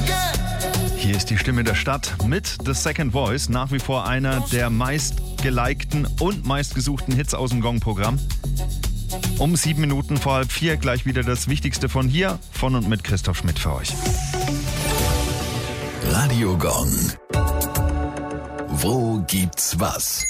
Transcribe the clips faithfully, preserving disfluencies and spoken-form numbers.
Hier ist die Stimme der Stadt mit The Second Voice, nach wie vor einer der meistgelikten und meistgesuchten Hits aus dem Gong-Programm. Um sieben Minuten vor halb vier gleich wieder das Wichtigste von hier, von und mit Christoph Schmidt für euch. Radio Gong. Wo gibt's was?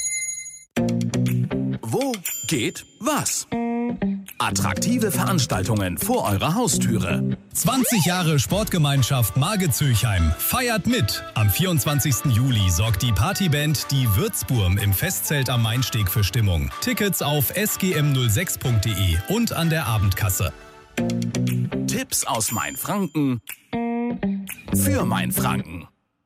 Wo geht was? Attraktive Veranstaltungen vor eurer Haustüre. zwanzig Jahre Sportgemeinschaft Marge-Zülchheim feiert mit. Am vierundzwanzigsten Juli sorgt die Partyband Die Würzburm im Festzelt am Mainsteg für Stimmung. Tickets auf s g m null sechs punkt d e und an der Abendkasse. Tipps aus Mainfranken für Mainfranken.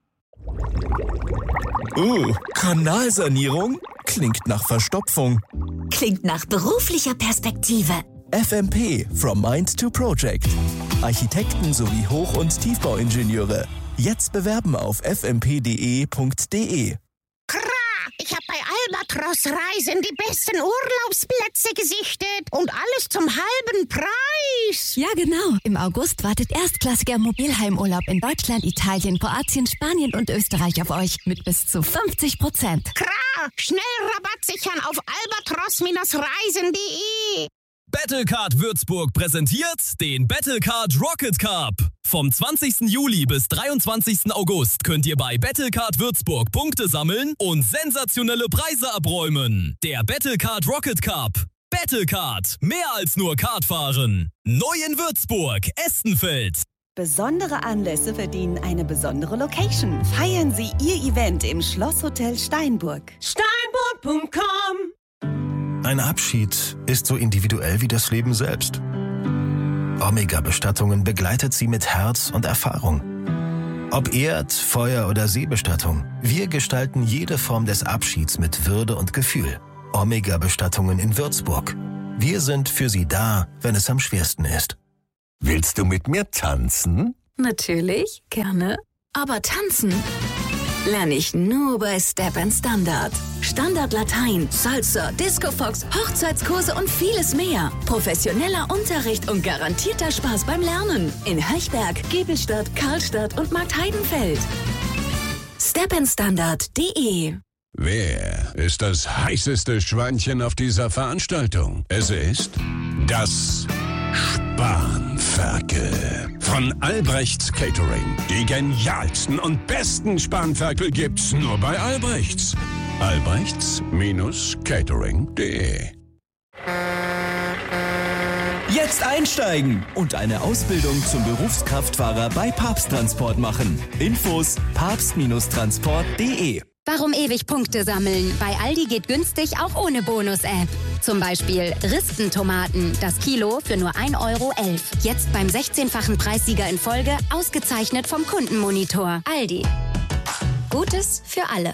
Uh, Kanalsanierung? Klingt nach Verstopfung. Klingt nach beruflicher Perspektive. F M P, From Mind to Project. Architekten sowie Hoch- und Tiefbauingenieure. Jetzt bewerben auf f m p punkt d e punkt d e. Ich habe bei Albatros Reisen die besten Urlaubsplätze gesichtet und alles zum halben Preis. Ja, genau. Im August wartet erstklassiger Mobilheimurlaub in Deutschland, Italien, Kroatien, Spanien und Österreich auf euch mit bis zu fünfzig Prozent. Klar, schnell Rabatt sichern auf albatros Reisen punkt d e. Battlecard Würzburg präsentiert den Battlecard Rocket Cup. Vom zwanzigsten Juli bis dreiundzwanzigsten August könnt ihr bei Battlecard Würzburg Punkte sammeln und sensationelle Preise abräumen. Der Battlecard Rocket Cup. Battlecard. Mehr als nur Kart fahren. Neu in Würzburg, Estenfeld. Besondere Anlässe verdienen eine besondere Location. Feiern Sie Ihr Event im Schlosshotel Steinburg. Steinburg punkt com. Ein Abschied ist so individuell wie das Leben selbst. Omega-Bestattungen begleitet sie mit Herz und Erfahrung. Ob Erd-, Feuer- oder Seebestattung, wir gestalten jede Form des Abschieds mit Würde und Gefühl. Omega-Bestattungen in Würzburg. Wir sind für Sie da, wenn es am schwersten ist. Willst du mit mir tanzen? Natürlich, gerne. Aber tanzen lerne ich nur bei Step and Standard. Standard Latein, Salsa, Disco Fox, Hochzeitskurse und vieles mehr. Professioneller Unterricht und garantierter Spaß beim Lernen. In Höchberg, Gebelstadt, Karlstadt und Marktheidenfeld. step and standard punkt d e. Wer ist das heißeste Schweinchen auf dieser Veranstaltung? Es ist das Spanferkel von Albrechts Catering. Die genialsten und besten Spanferkel gibt's nur bei Albrechts. albrechts Catering punkt d e. Jetzt einsteigen und eine Ausbildung zum Berufskraftfahrer bei Papst Transport machen. Infos papst Transport punkt d e. Warum ewig Punkte sammeln? Bei Aldi geht günstig auch ohne Bonus-App. Zum Beispiel Ristentomaten, das Kilo für nur ein Euro elf. Jetzt beim sechzehnfachen Preissieger in Folge, ausgezeichnet vom Kundenmonitor. Aldi. Gutes für alle.